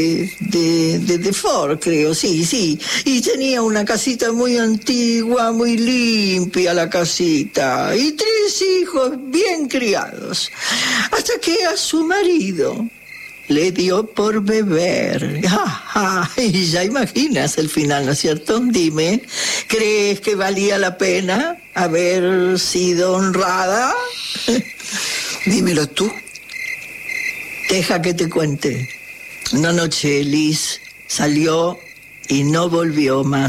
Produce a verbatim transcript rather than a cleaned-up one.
De, de, de Ford, creo, sí, sí. Y tenía una casita muy antigua, muy limpia la casita. Y tres hijos bien criados. Hasta que a su marido le dio por beber. Ah, y ya imaginas el final, ¿no es cierto? Dime, ¿crees que valía la pena haber sido honrada? Dímelo tú. Deja que te cuente. Una noche Liz salió y no volvió más.